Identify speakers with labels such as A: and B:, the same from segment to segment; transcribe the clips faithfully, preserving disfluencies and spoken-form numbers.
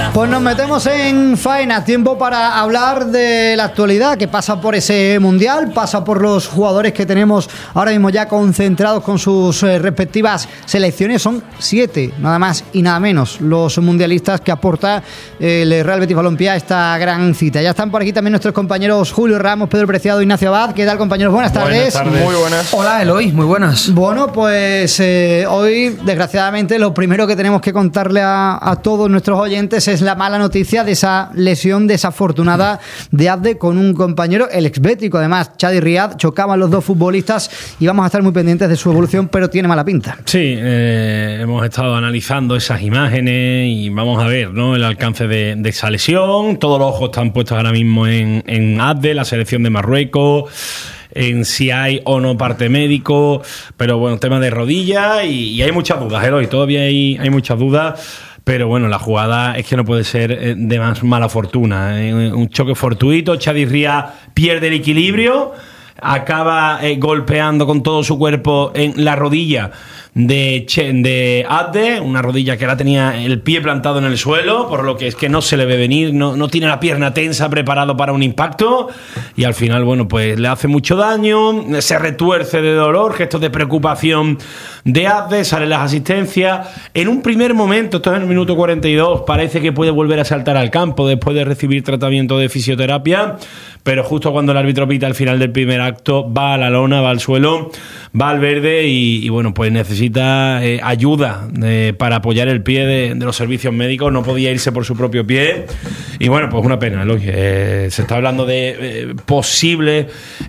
A: Pues nos metemos en faena, tiempo para hablar de la actualidad que pasa por ese mundial, pasa por los jugadores que tenemos ahora mismo ya concentrados con sus eh, respectivas selecciones. Son siete, nada más y nada menos, los mundialistas que aporta el Real Betis Balompié a esta gran cita. Ya están por aquí también nuestros compañeros Julio Ramos, Pedro Preciado, Ignacio Abad. ¿Qué tal, compañeros? Buenas tardes.
B: Buenas tardes. Muy buenas.
C: Hola, Eloy, muy buenas.
A: Bueno, pues eh, hoy, desgraciadamente, lo primero que tenemos que contarle a, a todos nuestros oyentes es la mala noticia de esa lesión desafortunada de Abde con un compañero, el exbético, además, Chadi Riad. Chocaban los dos futbolistas y vamos a estar muy pendientes de su evolución, pero tiene mala pinta.
B: Sí, eh, hemos estado analizando esas imágenes y vamos a ver, ¿no?, el alcance de, de esa lesión. Todos los ojos están puestos ahora mismo en, en Abde, la selección de Marruecos, en si hay o no parte médico, pero bueno, tema de rodilla y, y hay muchas dudas, Eloy, todavía hay, hay muchas dudas. Pero bueno, la jugada es que no puede ser de más mala fortuna. Un choque fortuito, Chadi Riad pierde el equilibrio, acaba eh, golpeando con todo su cuerpo en la rodilla de, che, de Abde, una rodilla que la tenía el pie plantado en el suelo, por lo que es que no se le ve venir, no, no tiene la pierna tensa, preparado para un impacto, y al final, bueno, pues le hace mucho daño, se retuerce de dolor, gestos de preocupación de Abde, salen las asistencias. En un primer momento, esto es en el minuto cuarenta y dos, parece que puede volver a saltar al campo después de recibir tratamiento de fisioterapia, pero justo cuando el árbitro pita al final del primer acto, va a la lona, va al suelo, va al verde y, y bueno, pues necesita eh, ayuda eh, para apoyar el pie de, de los servicios médicos. No podía irse por su propio pie y bueno, pues una pena, ¿no? Eh, se está hablando de eh, posible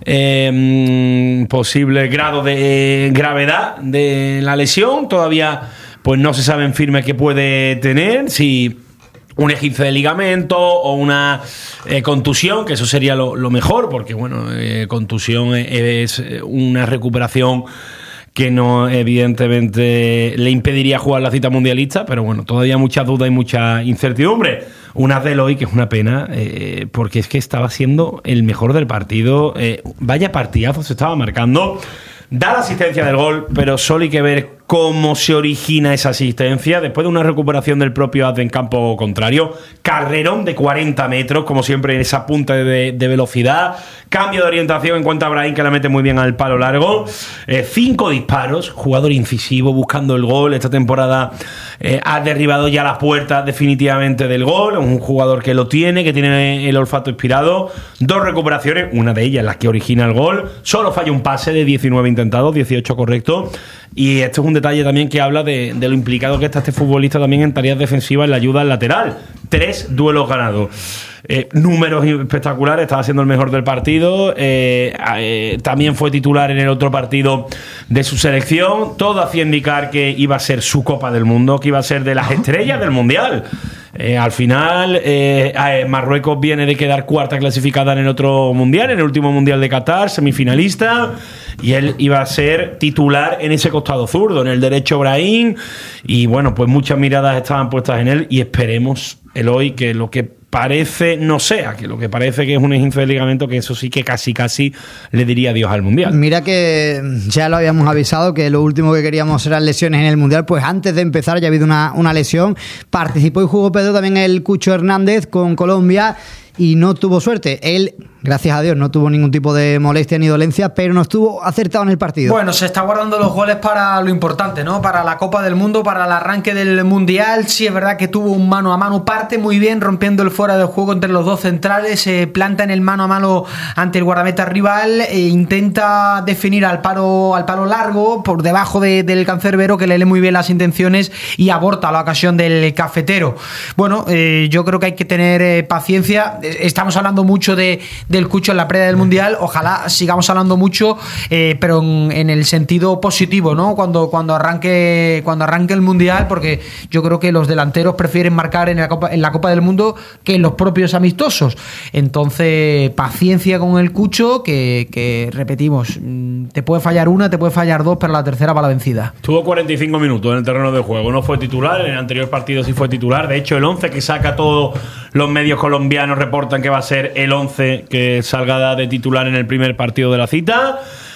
B: eh, posible grado de eh, gravedad de la lesión. Todavía pues no se sabe en firme qué puede tener, si un esguince de ligamento o una eh, contusión, que eso sería lo, lo mejor, porque bueno, eh, contusión es una recuperación que no, evidentemente, le impediría jugar la cita mundialista, pero bueno, todavía muchas dudas y mucha incertidumbre. Una de Eloy, que es una pena, eh, porque es que estaba siendo el mejor del partido, eh, vaya partidazo se estaba marcando, da la asistencia del gol, pero solo hay que ver cómo se origina esa asistencia después de una recuperación del propio Abde en campo contrario. Carrerón de cuarenta metros, como siempre, en esa punta de, de velocidad. Cambio de orientación en cuanto a Brahim, que la mete muy bien al palo largo. Eh, cinco disparos, jugador incisivo, buscando el gol. Esta temporada eh, ha derribado ya las puertas definitivamente del gol. Es un jugador que lo tiene, que tiene el olfato inspirado. Dos recuperaciones, una de ellas las que origina el gol. Solo falla un pase de diecinueve intentados, dieciocho correctos. Y esto es un detalle también que habla de, de lo implicado que está este futbolista también en tareas defensivas, en la ayuda al lateral. Tres duelos ganados. Eh, números espectaculares, estaba siendo el mejor del partido. Eh, eh, también fue titular en el otro partido de su selección. Todo hacía indicar que iba a ser su Copa del Mundo, que iba a ser de las estrellas del Mundial. Eh, al final, eh, eh, Marruecos viene de quedar cuarta clasificada en el otro Mundial, en el último Mundial de Qatar, semifinalista, y él iba a ser titular en ese costado zurdo, en el derecho Brahim, y bueno, pues muchas miradas estaban puestas en él, y esperemos, Eloy, que lo que parece no sea, que lo que parece que es un esguince de ligamento, que eso sí que casi casi le diría adiós al Mundial.
A: Mira que ya lo habíamos avisado, que lo último que queríamos eran lesiones en el Mundial, pues antes de empezar ya ha habido una, una lesión. Participó y jugó Pedro también el Cucho Hernández con Colombia y no tuvo suerte. Él, gracias a Dios, no tuvo ningún tipo de molestia ni dolencia, pero no estuvo acertado en el partido.
C: Bueno, se está guardando los goles para lo importante, ¿no? Para la Copa del Mundo, para el arranque del Mundial. Sí, es verdad que tuvo un mano a mano, parte muy bien, rompiendo el fuera de juego entre los dos centrales, se eh, planta en el mano a mano ante el guardameta rival, e intenta definir al palo, al palo largo, por debajo de, del cancerbero, que le lee muy bien las intenciones y aborta la ocasión del cafetero. Bueno, eh, yo creo que hay que tener eh, paciencia. Estamos hablando mucho de, del Cucho en la previa del Mundial, ojalá sigamos hablando mucho, eh, pero en, en el sentido positivo, ¿no? Cuando, cuando, arranque, cuando arranque el Mundial, porque yo creo que los delanteros prefieren marcar en la Copa, en la Copa del Mundo que en los propios amistosos. Entonces, paciencia con el Cucho, que, que repetimos, te puede fallar una, te puede fallar dos, pero la tercera va la vencida.
B: Tuvo cuarenta y cinco minutos en el terreno de juego, no fue titular, en el anterior partido sí fue titular. De hecho, el once que saca todos los medios colombianos reportan que va a ser el once que salga de titular en el primer partido de la cita.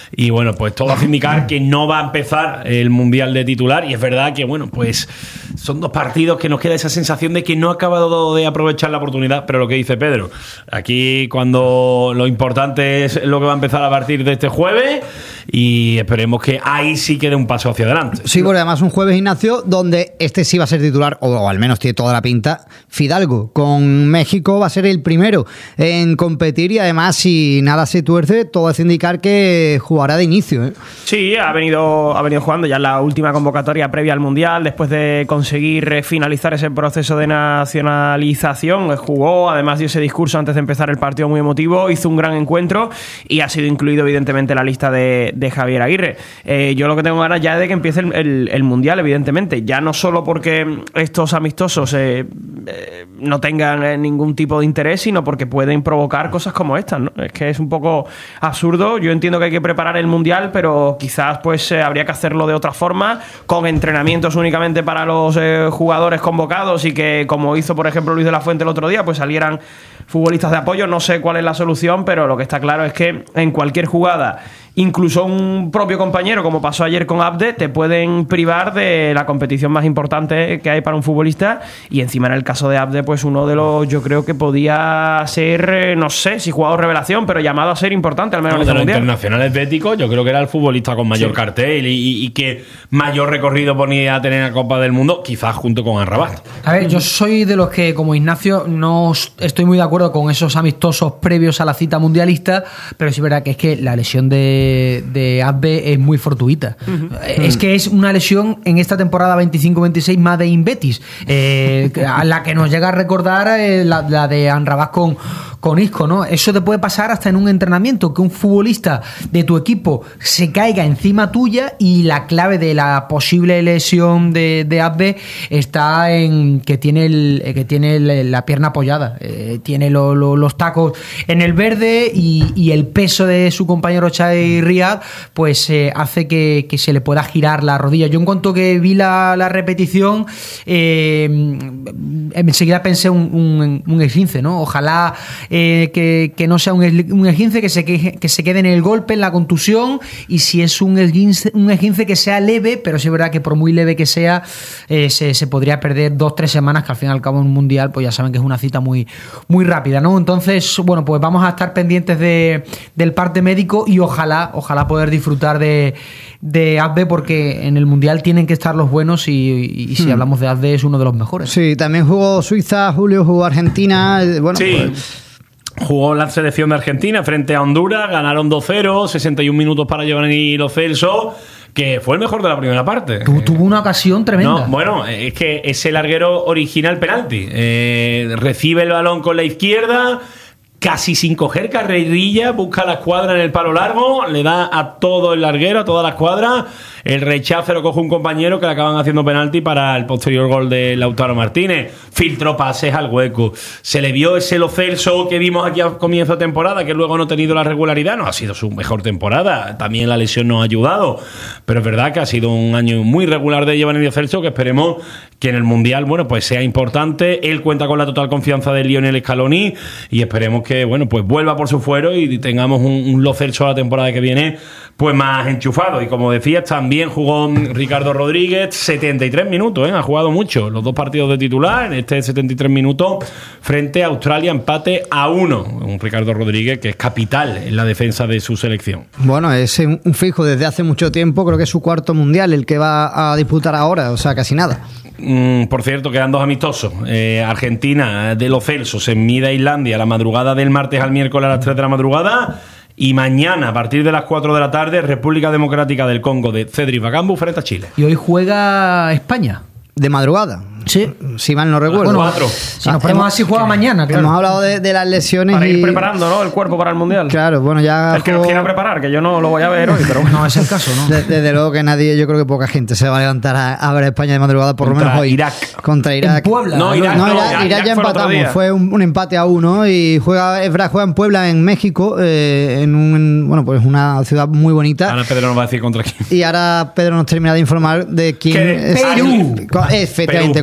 B: Y bueno, pues todo hace indicar que no va a empezar el Mundial de titular. Y es verdad que, bueno, pues son dos partidos que nos queda esa sensación de que no ha acabado de aprovechar la oportunidad. Pero lo que dice Pedro, aquí cuando lo importante es lo que va a empezar a partir de este jueves, y esperemos que ahí sí quede un paso hacia adelante.
A: Sí, porque además un jueves, Ignacio, donde este sí va a ser titular, o, o al menos tiene toda la pinta, Fidalgo. Con México va a ser el primero en competir, y además, si nada se tuerce, todo hace indicar que jugará de inicio, ¿eh?
D: Sí, ha venido, ha venido jugando ya en la última convocatoria previa al Mundial, después de conseguir finalizar ese proceso de nacionalización. Jugó, además dio ese discurso antes de empezar el partido muy emotivo, hizo un gran encuentro y ha sido incluido evidentemente en la lista de, de Javier Aguirre. Eh, yo lo que tengo ganas ya es de que empiece el, el, el Mundial, evidentemente, ya no solo porque estos amistosos eh, eh, no tengan eh, ningún tipo de interés, sino porque pueden provocar cosas como estas, ¿no? Es que es un poco absurdo. Yo entiendo que hay que preparar el Mundial, pero quizás pues eh, habría que hacerlo de otra forma, con entrenamientos únicamente para los eh, jugadores convocados, y que, como hizo por ejemplo Luis de la Fuente el otro día, pues salieran futbolistas de apoyo. No sé cuál es la solución, pero lo que está claro es que en cualquier jugada, incluso un propio compañero, como pasó ayer con Abde, te pueden privar de la competición más importante que hay para un futbolista. Y encima, en el caso de Abde, pues uno de los, yo creo que podía ser, no sé si jugador revelación, pero llamado a ser importante, al menos
B: no,
D: en
B: de
D: el
B: los
D: Mundial.
B: Internacionales béticos, yo creo que era el futbolista con mayor sí. cartel y, y, y que mayor recorrido ponía a tener la Copa del Mundo, quizás junto con Arrabat.
C: A ver, yo soy de los que, como Ignacio, no estoy muy de acuerdo con esos amistosos previos a la cita mundialista, pero sí es verdad que es que la lesión de, de Abde es muy fortuita. Uh-huh. Es que es una lesión en esta temporada veinticinco veintiséis más de Inbetis, eh, a la que nos llega a recordar eh, la, la de Anrabat con, con Isco, ¿no? Eso te puede pasar hasta en un entrenamiento, que un futbolista de tu equipo se caiga encima tuya, y la clave de la posible lesión de, de Abde está en que tiene, el, que tiene el, la pierna apoyada, eh, tiene lo, lo, los tacos en el verde, y, y el peso de su compañero Chai Riyad pues eh, hace que, que se le pueda girar la rodilla. Yo, en cuanto que vi la, la repetición, eh, enseguida pensé un, un, un esguince, ¿no? Ojalá eh, que, que no sea un, un esguince, que se, que, que se quede en el golpe, en la contusión, y si es un esguince, un esguince que sea leve, pero sí es verdad que por muy leve que sea, eh, se, se podría perder dos, tres semanas, que al fin y al cabo en un Mundial, pues ya saben que es una cita muy, muy rápida, ¿no? Entonces, bueno, pues vamos a estar pendientes de, del parte médico, y ojalá, ojalá poder disfrutar de, de Abde, porque en el Mundial tienen que estar los buenos, y, y, y si hmm. hablamos de Abde, es uno de los mejores.
A: Sí, también jugó Suiza, Julio, jugó Argentina, bueno,
B: sí.
A: pues...
B: Jugó la selección de Argentina frente a Honduras, ganaron dos cero, sesenta y un minutos para Giovanni Lo Celso, que fue el mejor de la primera parte.
C: Tu, tuvo una ocasión tremenda.
B: No, bueno, es que ese larguero origina el penalti. Eh, recibe el balón con la izquierda, casi sin coger carrerilla, busca la escuadra en el palo largo, le da a todo el larguero, a toda la escuadra. El rechazo lo coge un compañero, que le acaban haciendo penalti para el posterior gol de Lautaro Martínez. Filtró pases al hueco. Se le vio ese Lo Celso que vimos aquí a comienzo de temporada, que luego no ha tenido la regularidad. No ha sido su mejor temporada. También la lesión nos ha ayudado. Pero es verdad que ha sido un año muy regular de Giovanni Lo Celso, que esperemos que en el Mundial, bueno, pues sea importante. Él cuenta con la total confianza de Lionel Scaloni, y esperemos que, bueno, pues vuelva por su fuero y tengamos un, un Lo Celso a la temporada que viene pues más enchufado. Y como decías, también jugó Ricardo Rodríguez, setenta y tres minutos, ¿eh? Ha jugado mucho, los dos partidos de titular, en este setenta y tres minutos frente a Australia, empate a uno. Un Ricardo Rodríguez que es capital en la defensa de su selección.
A: Bueno, es un fijo desde hace mucho tiempo, creo que es su cuarto mundial el que va a disputar ahora, o sea, casi nada.
B: Mm, por cierto, quedan dos amistosos. Eh, Argentina de Lo Celso se mide a Islandia la madrugada del martes al miércoles a las tres de la madrugada. Y mañana, a partir de las cuatro de la tarde, República Democrática del Congo de Cedric Bakambu frente a Chile.
C: Y hoy juega España.
A: De madrugada.
C: Sí.
A: Si mal no recuerdo.
C: Bueno, cuatro. Si nos ponemos así, juega mañana, claro.
A: Hemos hablado de, de las lesiones.
D: Para
A: y...
D: ir preparando, ¿no? El cuerpo para el Mundial.
A: Claro, bueno, ya.
D: El que nos quiera preparar, que yo no lo voy a ver hoy, pero
C: no es el caso, ¿no?
A: Desde, desde luego que nadie, yo creo que poca gente se va a levantar a, a ver a España de madrugada, por
B: contra
A: lo menos hoy.
B: Irak.
A: Contra Irak.
C: En Puebla.
B: No, Irak,
A: no,
B: no,
A: Irak,
B: Irak,
A: Irak ya
B: fue
A: empatamos. Fue un, un empate a uno, y juega, es verdad, juega en Puebla, en México, eh, en un, bueno, pues una ciudad muy bonita.
B: Ahora Pedro nos va a decir contra quién.
A: Y ahora Pedro nos termina de informar de quién
B: ¿Qué?
A: es.
C: Perú.
A: Efectivamente,
B: Perú.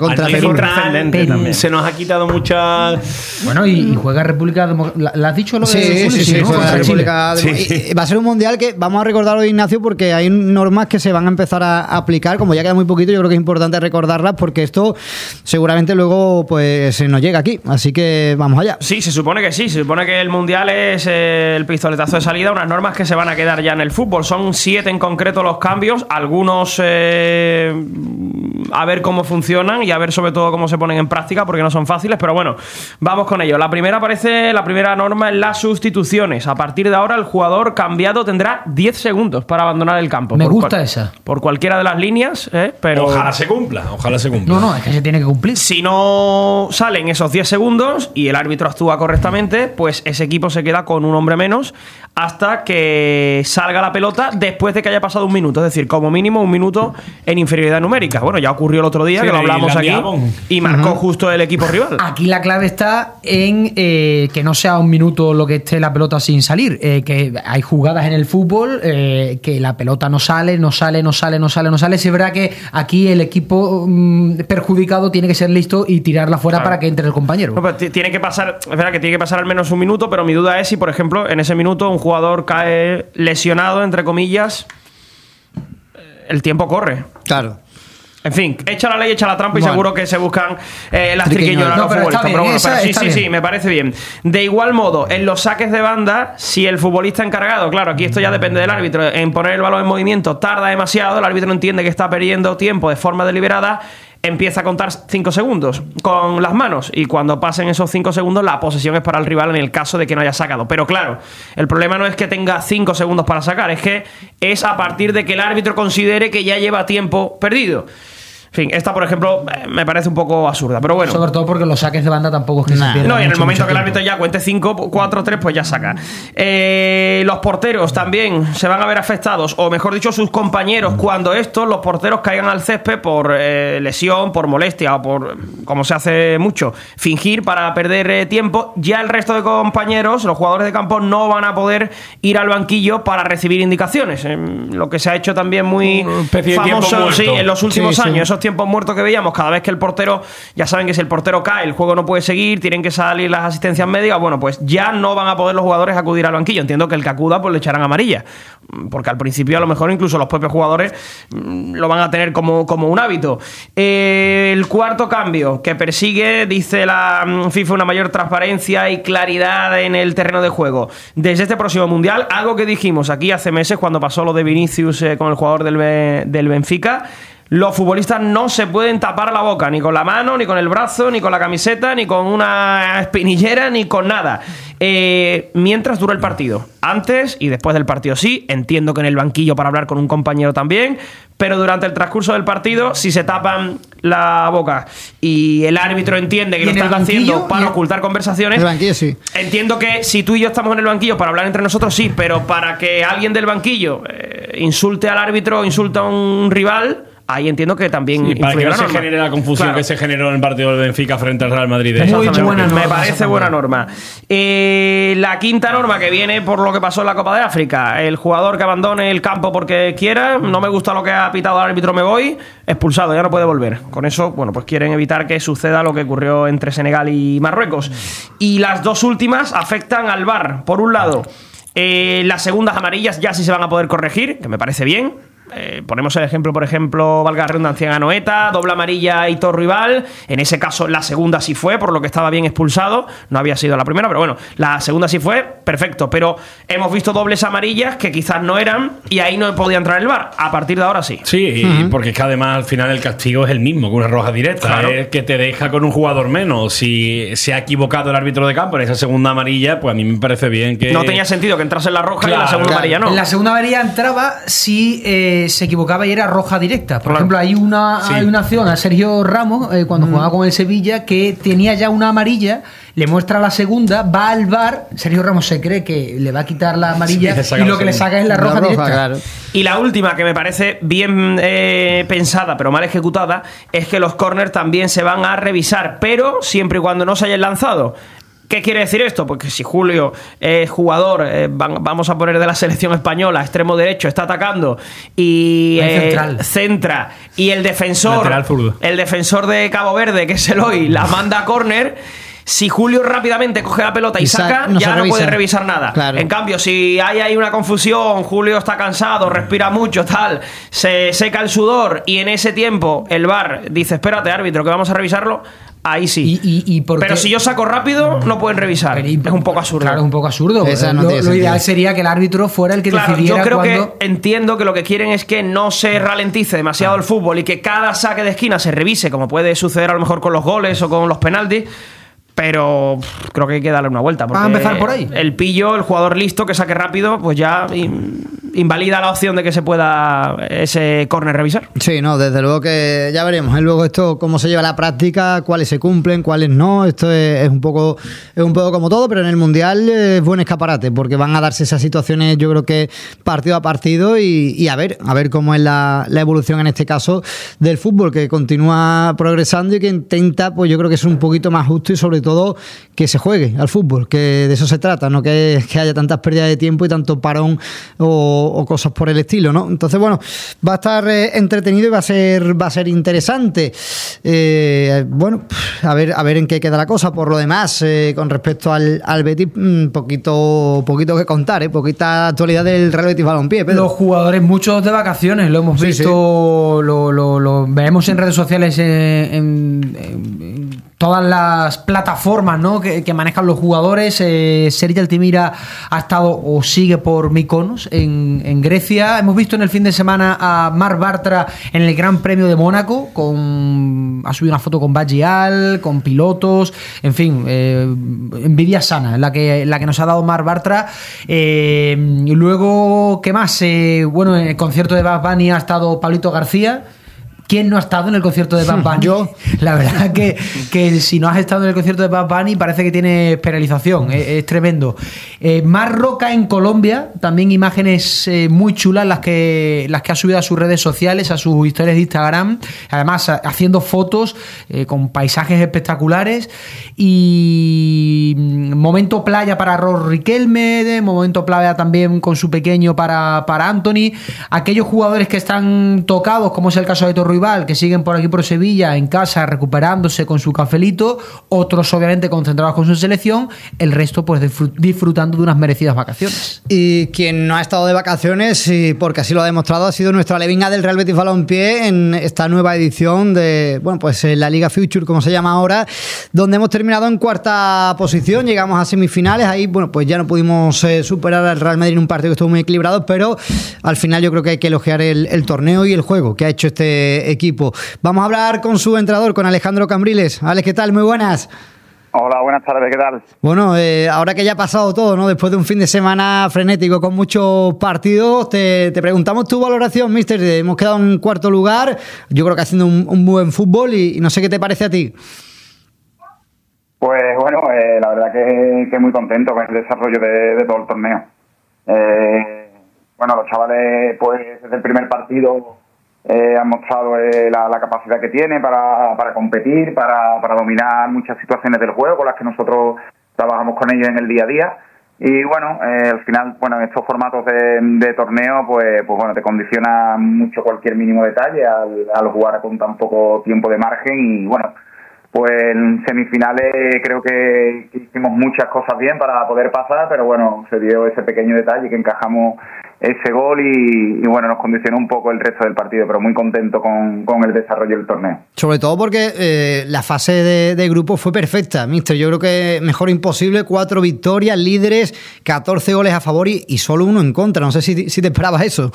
A: contra
B: Al
A: Perú.
D: trascendente también.
B: Se nos ha quitado muchas.
C: Bueno, y, y juega República Democrática. ¿La has dicho lo de
A: Sí, sí,
C: Funes?
A: sí,
C: ¿no?
A: juega
C: Contra Chile.
A: República Demo- y va a ser un mundial que vamos a recordarlo, Ignacio, porque hay normas que se van a empezar a aplicar. Como ya queda muy poquito, yo creo que es importante recordarlas porque esto seguramente luego pues nos llega aquí. Así que vamos allá.
D: Sí, se supone que sí. Se supone que el Mundial es eh, el pistoletazo de salida, unas normas que se van a quedar ya en el fútbol. Son siete en concreto los cambios, algunos eh, a ver cómo funcionan y a ver sobre todo cómo se ponen en práctica, porque no son fáciles, pero bueno, vamos con ello. La primera aparece, la primera norma es las sustituciones. A partir de ahora el jugador cambiado tendrá diez segundos para abandonar el campo.
C: Me
D: por
C: gusta
D: cual,
C: esa.
D: Por cualquiera de las líneas, ¿eh? Pero
B: Ojalá se cumpla, ojalá se cumpla.
C: No, no, es que se tiene que cumplir.
D: si no salen esos diez segundos y el árbitro actúa correctamente, pues ese equipo se queda con un hombre menos hasta que salga la pelota después de que haya pasado un minuto. Es decir, como mínimo un minuto en inferioridad numérica. Bueno, ya ocurrió el otro día,
B: Sí,
D: que lo hablamos aquí,
B: Irlanda-Gabón.
D: y marcó justo el equipo rival.
C: Aquí la clave está en eh, que no sea un minuto lo que esté la pelota sin salir. Eh, que hay jugadas en el fútbol eh, que la pelota no sale, no sale, no sale, no sale, no sale. Si es verdad que aquí el equipo mm, perjudicado tiene que ser listo y tirarla fuera
D: Claro.
C: para que entre el compañero.
D: No, pero t- tiene que pasar, es verdad que tiene que pasar al menos un minuto, pero mi duda es si, por ejemplo, en ese minuto un jugador cae lesionado, entre comillas, el tiempo corre.
A: Claro.
D: En fin, echa la ley, echa la trampa y
A: Bueno.
D: seguro que se buscan eh, las
A: Triquiñuelas.
D: triquiñuelas
C: No,
D: los
C: pero está
D: futbolistas.
C: bien,
D: Pero bueno,
C: esa
D: pero sí,
C: está
D: sí,
C: bien.
D: sí, me parece bien. De igual modo, en los saques de banda, si el futbolista encargado, claro, aquí esto ya depende del árbitro, en poner el balón en movimiento tarda demasiado, el árbitro no entiende que está perdiendo tiempo de forma deliberada, empieza a contar cinco segundos con las manos y cuando pasen esos cinco segundos la posesión es para el rival en el caso de que no haya sacado. Pero claro, el problema no es que tenga cinco segundos para sacar, es que es a partir de que el árbitro considere que ya lleva tiempo perdido. En fin, esta, por ejemplo, eh, me parece un poco absurda, pero bueno.
C: Sobre todo porque los saques de banda tampoco es que
A: Nah.
C: se pierdan
D: No, y en el
C: mucho,
D: momento
C: mucho
D: que el
C: tiempo.
D: árbitro ya cuente cinco, cuatro, tres, pues ya saca. Eh, los porteros también se van a ver afectados, o mejor dicho, sus compañeros, cuando estos, los porteros, caigan al césped por eh, lesión, por molestia o por, como se hace mucho, fingir para perder eh, tiempo. Ya el resto de compañeros, los jugadores de campo, no van a poder ir al banquillo para recibir indicaciones. Eh, lo que se ha hecho también muy
B: Una especie de tiempo
D: famoso,
B: muerto.
D: sí, en los últimos
A: Sí, sí.
D: años, esos tiempos muertos que veíamos cada vez que el portero, ya saben que si el portero cae, el juego no puede seguir, tienen que salir las asistencias médicas. Bueno, pues ya no van a poder los jugadores acudir al banquillo. Entiendo que el que acuda pues le echarán amarilla, porque al principio a lo mejor incluso los propios jugadores mm, lo van a tener como, como un hábito. Eh, el cuarto cambio que persigue, dice la mm, FIFA, una mayor transparencia y claridad en el terreno de juego desde este próximo Mundial, algo que dijimos aquí hace meses cuando pasó lo de Vinicius eh, con el jugador del, Be- del Benfica. Los futbolistas no se pueden tapar la boca, ni con la mano, ni con el brazo, ni con la camiseta, ni con una espinillera, ni con nada. Eh, mientras dura el partido. Antes y después del partido sí. Entiendo que en el banquillo para hablar con un compañero también. Pero durante el transcurso del partido, si se tapan la boca y el árbitro entiende que
C: ¿Y
D: lo
C: en el
D: están
C: banquillo?
D: haciendo para
C: ¿Y en-
D: ocultar conversaciones...
A: El banquillo sí.
D: Entiendo que si tú y yo estamos en el banquillo para hablar entre nosotros, sí, pero para que alguien del banquillo eh, insulte al árbitro o insulte a un rival, ahí entiendo que también
B: Y para que
D: influye
B: no
D: la
B: se
D: norma.
B: genere la confusión
D: Claro.
B: que se generó en el partido del Benfica frente al Real Madrid.
C: Muy
D: Exactamente.
C: buena norma
D: Me parece
C: esa
D: buena
C: también.
D: norma. Eh, la quinta norma que viene por lo que pasó en la Copa de África. El jugador que abandone el campo porque quiera, no me gusta lo que ha pitado el árbitro, me voy, expulsado, ya no puede volver. Con eso, bueno, pues quieren evitar que suceda lo que ocurrió entre Senegal y Marruecos. Y las dos últimas afectan al V A R. Por un lado, eh, las segundas amarillas ya sí se van a poder corregir, que me parece bien. Eh, ponemos el ejemplo, por ejemplo, valga la redundancia, en Anoeta, doble amarilla a Hitor Rival. En ese caso, la segunda sí fue, por lo que estaba bien expulsado. No había sido la primera, pero bueno, la segunda sí fue, perfecto. Pero hemos visto dobles amarillas que quizás no eran y ahí no podía entrar el V A R. A partir de ahora sí.
B: Sí, y porque es que además al final el castigo es el mismo que una roja directa.
D: Claro.
B: Es que te deja con un jugador menos. Si se ha equivocado el árbitro de campo en esa segunda amarilla, pues a mí me parece bien que.
D: No tenía sentido que entrase en la roja y en la
B: Claro,
D: segunda
A: claro.
D: amarilla no.
C: En la segunda amarilla entraba si eh, se equivocaba y era roja directa. Por
D: Claro.
C: ejemplo, hay una,
B: Sí.
C: hay una acción a Sergio Ramos eh, cuando jugaba con el Sevilla que tenía ya una amarilla, le muestra la segunda, va al V A R, Sergio Ramos se cree que le va a quitar la amarilla
B: Sí, le saca
C: y
B: la
C: lo que le
B: segunda.
C: saca es la roja, directa.
A: claro.
D: Y la última, que me parece bien eh, pensada, pero mal ejecutada, es que los corners también se van a revisar, pero siempre y cuando no se hayan lanzado. ¿Qué quiere decir esto? Pues que si Julio es jugador, eh, vamos a poner de la selección española, extremo derecho, está atacando y eh, centra, y el defensor, el defensor de Cabo Verde, que es Eloy, la manda a córner. Si Julio rápidamente coge la pelota y, y saca, no ya no puede revisar nada. Claro. En cambio, si hay ahí una confusión, Julio está cansado, respira mucho, tal, se seca el sudor y en ese tiempo el V A R dice, espérate, árbitro, que vamos a revisarlo, ahí sí. ¿Y, y, y por Pero qué? Si yo saco rápido, no pueden revisar. Pero, es un poco absurdo.
C: Claro, es un poco absurdo. No lo, lo ideal sería que el árbitro fuera el que claro, decidiera.
D: Yo creo
C: cuando...
D: que entiendo que lo que quieren es que no se ralentice demasiado ah. el fútbol y que cada saque de esquina se revise, como puede suceder a lo mejor con los goles o con los penaltis. Pero pff, creo que hay que darle una vuelta.
C: Vamos a empezar por ahí.
D: El pillo, el jugador listo que saque rápido, pues ya invalida la opción de que se pueda ese córner revisar.
A: Sí, no, desde luego que ya veremos. ¿eh? Luego esto, cómo se lleva a la práctica, cuáles se cumplen, cuáles no. Esto es, es un poco es un poco como todo, pero en el Mundial es buen escaparate, porque van a darse esas situaciones, yo creo que partido a partido y, y a ver, a ver cómo es la, la evolución en este caso del fútbol, que continúa progresando y que intenta, pues yo creo que es un poquito más justo y sobre todo todo que se juegue al fútbol, que de eso se trata, no que, que haya tantas pérdidas de tiempo y tanto parón o, o cosas por el estilo, ¿no? Entonces, bueno, va a estar eh, entretenido y va a ser va a ser interesante. Eh, bueno, a ver a ver en qué queda la cosa. Por lo demás, eh, con respecto al, al Betis, un poquito, poquito que contar, ¿eh? Poquita actualidad del Real Betis Balompié, Pedro.
C: Los jugadores, muchos de vacaciones, lo hemos sí, visto, sí. Lo, lo, lo vemos en redes sociales, en, en, en todas las plataformas, ¿no? que, que manejan los jugadores. eh, Sergi Altimira ha estado o sigue por Mykonos en, en Grecia. Hemos visto en el fin de semana a Marc Bartra en el Gran Premio de Mónaco, con ha subido una foto con Baggial, con pilotos, en fin, eh, envidia sana la que, la que nos ha dado Marc Bartra. Eh, y luego, ¿qué más? Eh, bueno, en el concierto de Bad Bunny ha estado Pablito García. ¿Quién no ha estado en el concierto de Bad Bunny?
A: Yo.
C: La verdad que, que si no has estado en el concierto de Bad Bunny parece que tiene penalización, es, es tremendo. Eh, Mar Roca en Colombia, también imágenes eh, muy chulas las que, las que ha subido a sus redes sociales, a sus historias de Instagram, además a, haciendo fotos eh, con paisajes espectaculares. Y momento playa para Ros Riquelme, momento playa también con su pequeño para, para Anthony. Aquellos jugadores que están tocados, como es el caso de Torro Rival, que siguen por aquí por Sevilla en casa recuperándose con su cafelito, otros obviamente concentrados con su selección, el resto pues disfrutando de unas merecidas vacaciones.
A: Y quien no ha estado de vacaciones, y porque así lo ha demostrado, ha sido nuestra Levinga del Real Betis Balompié en esta nueva edición de, bueno, pues en la Liga Future, como se llama ahora, donde hemos terminado en cuarta posición, llegamos a semifinales, ahí bueno, pues ya no pudimos eh, superar al Real Madrid en un partido que estuvo muy equilibrado, pero al final yo creo que hay que elogiar el, el torneo y el juego que ha hecho este equipo. Vamos a hablar con su entrenador, con Alejandro Cambriles. Alex, ¿qué tal? Muy buenas.
E: Hola, buenas tardes, ¿qué tal?
A: Bueno, eh, ahora que ya ha pasado todo, ¿no? Después de un fin de semana frenético con muchos partidos, te, te preguntamos tu valoración, mister. Hemos quedado en cuarto lugar, yo creo que haciendo un, un buen fútbol y, y no sé qué te parece a ti.
E: Pues bueno, eh, la verdad que, que muy contento con el desarrollo de, de todo el torneo. Eh, bueno, los chavales, pues desde el primer partido Eh, han mostrado eh, la, la capacidad que tiene para, para competir, para, para dominar muchas situaciones del juego con las que nosotros trabajamos con ellos en el día a día. Y bueno, eh, al final, bueno, en estos formatos de, de torneo, pues, pues bueno, te condiciona mucho cualquier mínimo detalle al, al jugar con tan poco tiempo de margen. Y bueno, pues en semifinales creo que, que hicimos muchas cosas bien para poder pasar, pero bueno, se dio ese pequeño detalle que encajamos ese gol y, y bueno, nos condicionó un poco el resto del partido, pero muy contento con, con el desarrollo del torneo.
A: Sobre todo porque eh, la fase de, de grupo fue perfecta, mister. Yo creo que mejor imposible, cuatro victorias, líderes, catorce goles a favor y, y solo uno en contra. No sé si, si te esperabas eso.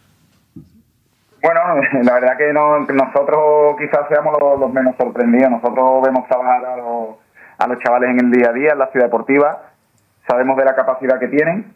E: Bueno, la verdad que no, nosotros quizás seamos los, los menos sorprendidos. Nosotros vemos trabajar a los, a los chavales en el día a día, en la ciudad deportiva. Sabemos de la capacidad que tienen.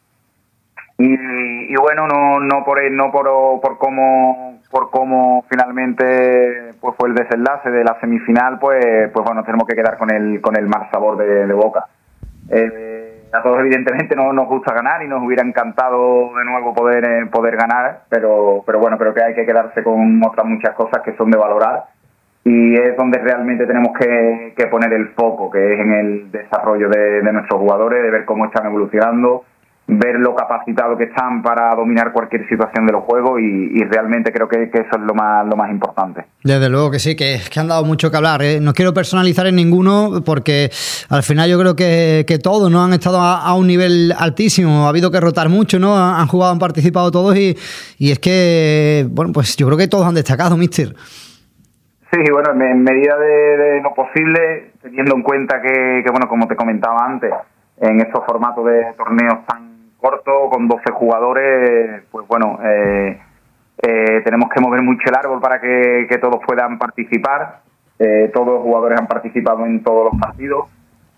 E: Y, y bueno, no no por no por por cómo por cómo finalmente pues fue el desenlace de la semifinal, pues pues bueno, tenemos que quedar con el con el mal sabor de, de boca. Eh, a todos evidentemente no nos gusta ganar y nos hubiera encantado de nuevo poder eh, poder ganar, pero pero bueno, creo que hay que quedarse con otras muchas cosas que son de valorar. y es donde realmente tenemos que, que poner el foco, que es en el desarrollo de, de nuestros jugadores, de ver cómo están evolucionando, ver lo capacitados que están para dominar cualquier situación de los juegos y, y realmente creo que, que eso es lo más lo más importante.
A: Desde luego que sí, que, que han dado mucho que hablar, ¿eh? No quiero personalizar en ninguno porque al final yo creo que, que todos no han estado a, a un nivel altísimo, ha habido que rotar mucho, ¿no? Han jugado, han participado todos y, y es que, bueno, pues yo creo que todos han destacado, míster.
E: Sí, bueno, en, en medida de, de lo posible, teniendo en cuenta que, que, bueno, como te comentaba antes, en estos formatos de torneos tan cortos, con doce jugadores, pues bueno, eh, eh, tenemos que mover mucho el árbol para que, que todos puedan participar. Eh, todos los jugadores han participado en todos los partidos.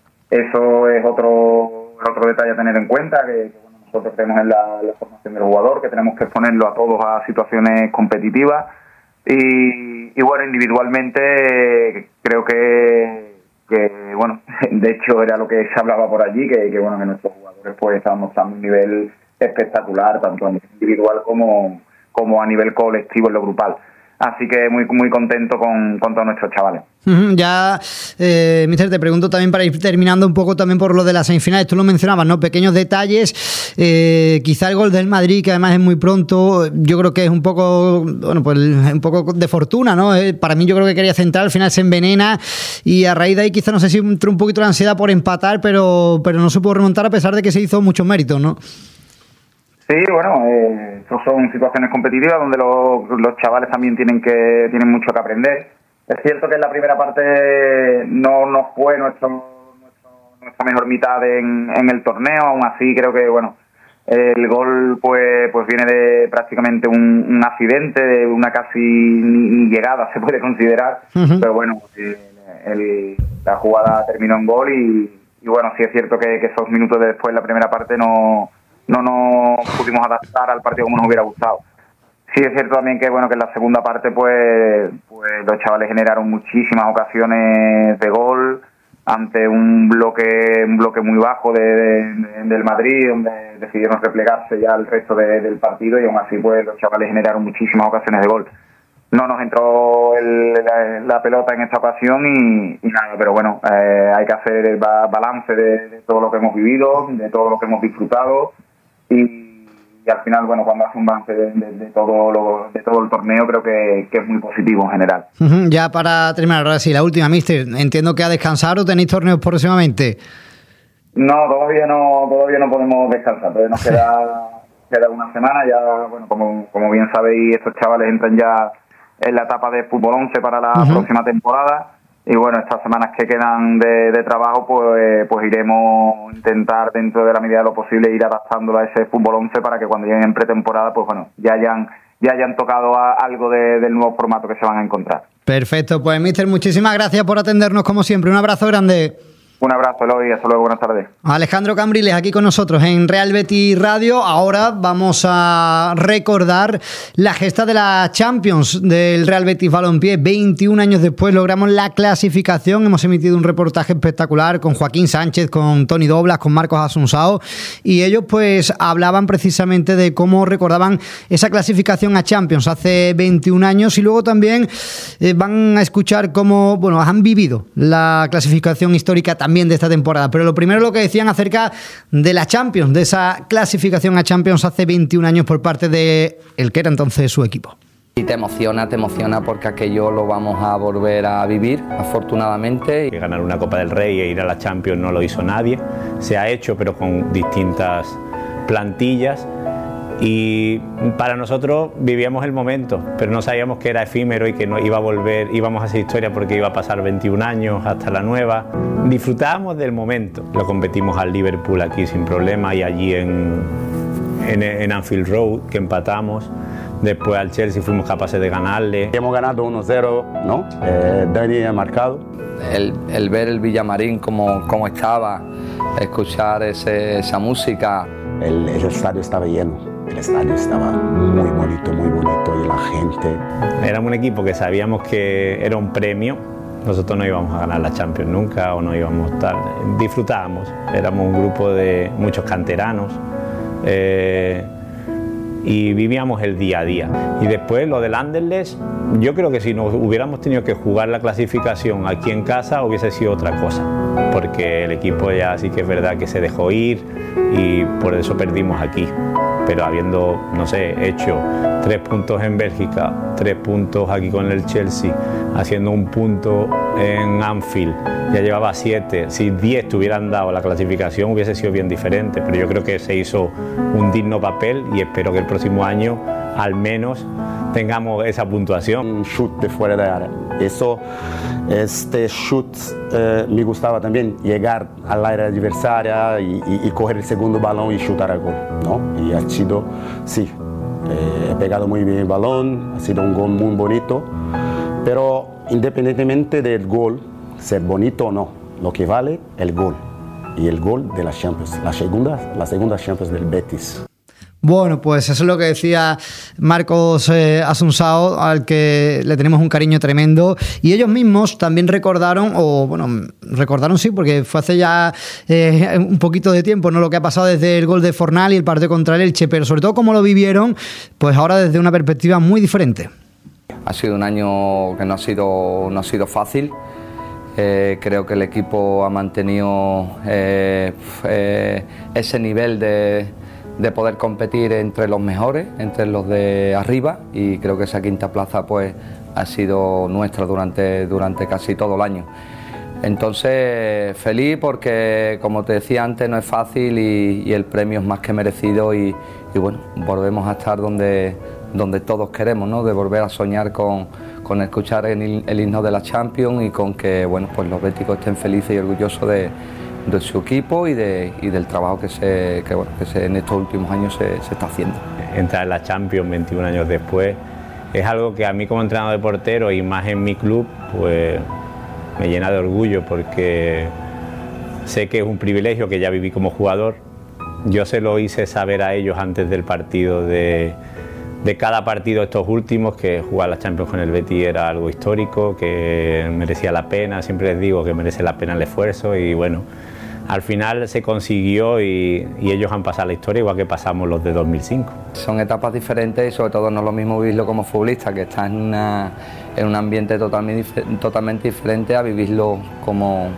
E: Eso es otro otro detalle a tener en cuenta, que, que bueno, nosotros tenemos en la, la formación del jugador, que tenemos que exponerlo a todos a situaciones competitivas. Y, y bueno, individualmente creo que, que, bueno, de hecho era lo que se hablaba por allí, que, que bueno, que nuestros jugadores pues estaban mostrando un nivel espectacular, tanto a nivel individual como, como a nivel colectivo en lo grupal. Así que muy muy contento con, con todos nuestros chavales.
A: Uh-huh. Ya, eh, mister, te pregunto también para ir terminando un poco también por lo de las semifinales. Tú lo mencionabas, ¿no? Pequeños detalles. Eh, quizá el gol del Madrid, que además es muy pronto, yo creo que es un poco, bueno, pues un poco de fortuna, ¿no? Eh, para mí yo creo que quería centrar, al final se envenena y a raíz de ahí quizá no sé si entró un poquito de ansiedad por empatar, pero, pero no se pudo remontar a pesar de que se hizo muchos méritos, ¿no?
E: Sí, bueno, eh, estos son situaciones competitivas donde los, los chavales también tienen que tienen mucho que aprender. Es cierto que en la primera parte no nos fue nuestro, nuestro, nuestra mejor mitad en, en el torneo, aún así creo que bueno el gol pues pues viene de prácticamente un, un accidente, de una casi ni, ni llegada se puede considerar, uh-huh. Pero bueno, el, el, la jugada terminó en gol y, y bueno, sí es cierto que, que esos minutos de después, la primera parte no no nos pudimos adaptar al partido como nos hubiera gustado. Sí es cierto también que bueno que en la segunda parte pues, pues los chavales generaron muchísimas ocasiones de gol ante un bloque un bloque muy bajo de, de, del Madrid, donde decidieron replegarse ya el resto de, del partido y aún así pues los chavales generaron muchísimas ocasiones de gol. No nos entró el, la, la pelota en esta ocasión y, y nada, pero bueno, eh, hay que hacer el balance de, de todo lo que hemos vivido, de todo lo que hemos disfrutado. Y, y al final, bueno, cuando hace un balance de, de, de todo lo, de todo el torneo, creo que, que es muy positivo en general.
A: Uh-huh. Ya para terminar, ahora sí, la última, mister. Entiendo que a descansar o tenéis torneos próximamente.
E: No, todavía no, todavía no podemos descansar. Todavía nos queda, queda una semana. Ya, bueno, como, como bien sabéis, estos chavales entran ya en la etapa de fútbol once para la uh-huh. próxima temporada. Y bueno, estas semanas que quedan de, de trabajo, pues, pues iremos a intentar, dentro de la medida de lo posible, ir adaptándolo a ese fútbol once para que cuando lleguen en pretemporada, pues bueno, ya hayan, ya hayan tocado a, algo de, del nuevo formato que se van a encontrar.
A: Perfecto, pues mister, muchísimas gracias por atendernos como siempre. Un abrazo grande.
E: Un abrazo, Eloy, hasta luego, buenas tardes.
A: Alejandro Cambriles aquí con nosotros en Real Betis Radio. Ahora vamos a recordar la gesta de la Champions del Real Betis Balompié. veintiún años después logramos la clasificación. Hemos emitido un reportaje espectacular con Joaquín Sánchez, con Toni Doblas, con Marcos Asunsao, y ellos pues hablaban precisamente de cómo recordaban esa clasificación a Champions hace veintiún años, y luego también eh, van a escuchar cómo, bueno, han vivido la clasificación histórica también de esta temporada. Pero lo primero, lo que decían acerca de la Champions, de esa clasificación a Champions hace veintiún años por parte de el que era entonces su equipo.
F: Y te emociona, te emociona porque aquello lo vamos a volver a vivir, afortunadamente.
G: Ganar una Copa del Rey e ir a la Champions no lo hizo nadie. Se ha hecho, pero con distintas plantillas. Y para nosotros vivíamos el momento, pero no sabíamos que era efímero y que no iba a volver, íbamos a hacer historia porque iba a pasar veintiún años hasta la nueva. Disfrutábamos del momento. Lo competimos al Liverpool aquí sin problema y allí en, en, en Anfield Road, que empatamos. Después al Chelsea fuimos capaces de ganarle.
H: Hemos ganado uno cero, ¿no? Eh, Dani ha marcado.
F: El, el ver el Villamarín como, como estaba, escuchar ese, esa música.
H: El, el estadio estaba lleno. El estadio estaba muy bonito, muy bonito, y la gente...
G: Éramos un equipo que sabíamos que era un premio. Nosotros no íbamos a ganar la Champions nunca, o no íbamos a estar... Disfrutábamos. Éramos un grupo de muchos canteranos. Eh, y vivíamos el día a día. Y después lo del Anderlecht, yo creo que si nos hubiéramos tenido que jugar la clasificación aquí en casa hubiese sido otra cosa, porque el equipo ya sí que es verdad que se dejó ir y por eso perdimos aquí. Pero habiendo, no sé, hecho tres puntos en Bélgica, tres puntos aquí con el Chelsea, haciendo un punto en Anfield, ya llevaba siete. Si diez te hubieran dado la clasificación hubiese sido bien diferente, pero yo creo que se hizo un digno papel y espero que el próximo año al menos tengamos esa puntuación.
H: Un shoot de fuera de área. Eso, este shoot eh, me gustaba también, llegar al área adversaria y, y, y coger el segundo balón y chutar al gol, ¿no? Y ha sido, sí, eh, he pegado muy bien el balón, ha sido un gol muy bonito, pero independientemente del gol, ser bonito o no, lo que vale el gol. Y el gol de la Champions, la segunda, la segunda Champions del Betis.
A: Bueno, pues eso es lo que decía Marcos eh, Asunsao, al que le tenemos un cariño tremendo. Y ellos mismos también recordaron, o bueno, recordaron sí, porque fue hace ya eh, un poquito de tiempo, ¿no? Lo que ha pasado desde el gol de Fornal y el partido contra el Elche, pero sobre todo cómo lo vivieron, pues ahora desde una perspectiva muy diferente.
F: Ha sido un año que no ha sido, no ha sido fácil. Eh, creo que el equipo ha mantenido eh, eh, ese nivel de... de poder competir entre los mejores, entre los de arriba, y creo que esa quinta plaza pues ha sido nuestra durante, durante casi todo el año. Entonces, feliz porque, como te decía antes, no es fácil y, y el premio es más que merecido y, y bueno, volvemos a estar donde, donde todos queremos, ¿no? De volver a soñar con, con escuchar el, el himno de la Champions y con que, bueno, pues los béticos estén felices y orgullosos de de su equipo y, de, y del trabajo que, se, que, bueno, que se, en estos últimos años se, se está haciendo.
G: Entrar en la Champions veintiún años después es algo que a mí como entrenador de portero y más en mi club pues me llena de orgullo porque sé que es un privilegio que ya viví como jugador. Yo se lo hice saber a ellos antes del partido de, de cada partido estos últimos, que jugar la Champions con el Betis era algo histórico, que merecía la pena. Siempre les digo que merece la pena el esfuerzo y bueno, al final se consiguió y, y ellos han pasado la historia igual que pasamos los de dos mil cinco.
F: Son etapas diferentes y sobre todo no es lo mismo vivirlo como futbolista, que estás en, una, en un ambiente totalmente, totalmente diferente a vivirlo como,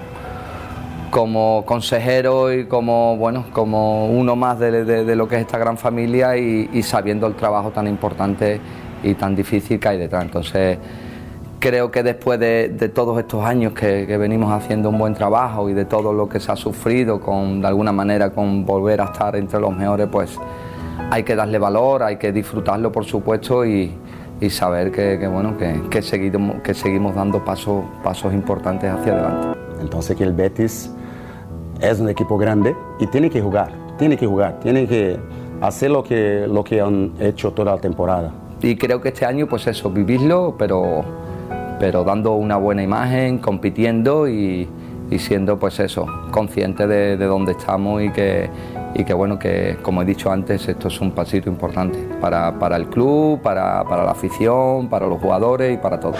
F: como consejero y como, bueno, como uno más de, de, de lo que es esta gran familia y, y sabiendo el trabajo tan importante y tan difícil que hay detrás. Entonces, creo que después de, de todos estos años que, que venimos haciendo un buen trabajo y de todo lo que se ha sufrido, con, de alguna manera con volver a estar entre los mejores, pues hay que darle valor, hay que disfrutarlo por supuesto y, y saber que, que, bueno, que, que, seguimos, que seguimos dando pasos, pasos importantes hacia adelante.
H: Entonces que el Betis es un equipo grande y tiene que jugar, tiene que jugar, tiene que hacer lo que, lo que han hecho toda la temporada.
F: Y creo que este año pues eso, vivirlo, pero... pero dando una buena imagen, compitiendo y, y siendo pues eso, conscientes de, de dónde estamos y que, y que bueno, que como he dicho antes, esto es un pasito importante para, para el club, para, para la afición, para los jugadores y para todos.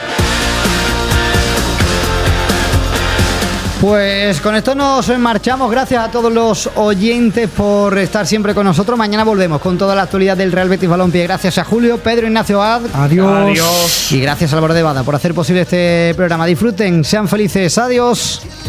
A: Pues con esto nos marchamos. Gracias a todos los oyentes por estar siempre con nosotros. Mañana volvemos con toda la actualidad del Real Betis Balompié. Gracias a Julio, Pedro, Ignacio Ad.
D: Adiós. Adiós.
A: Y gracias a Álvaro de Bada por hacer posible este programa. Disfruten, sean felices. Adiós.